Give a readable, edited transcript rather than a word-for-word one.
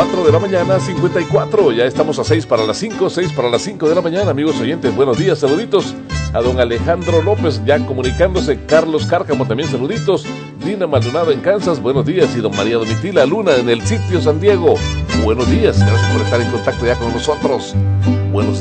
4 de la mañana, 54. Ya estamos a 6 para las 5, 6 para las 5 de la mañana, amigos oyentes. Buenos días, saluditos a don Alejandro López, ya comunicándose. Carlos Cárcamo también, saluditos. Dina Maldonado en Kansas, buenos días. Y don María Domitila Luna en el sitio San Diego. Buenos días, gracias por estar en contacto ya con nosotros. Buenos